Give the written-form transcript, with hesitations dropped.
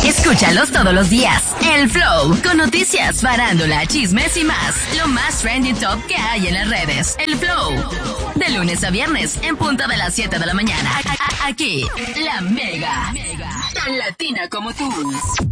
Escúchalos todos los días. El Flow, con noticias, farándula, chismes y más. Lo más trending top que hay en las redes. El Flow, de lunes a viernes, en punto de las 7 de la mañana. Aquí, La Mega, tan latina como tú.